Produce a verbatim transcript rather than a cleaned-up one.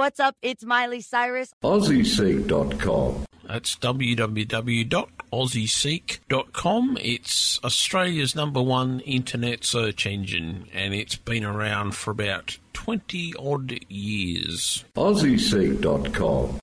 What's up? It's Miley Cyrus. Aussie Seek dot com. That's w w w dot aussie seek dot com. It's Australia's number one internet search engine, and it's been around for about twenty odd years. Aussie Seek dot com.